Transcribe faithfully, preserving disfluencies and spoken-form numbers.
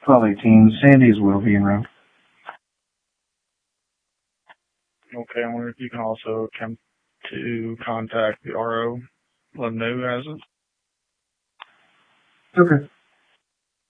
twelve eighteen. Sandy's will be around. Okay, I wonder if you can also attempt to contact the R O, let them know who has it. Okay.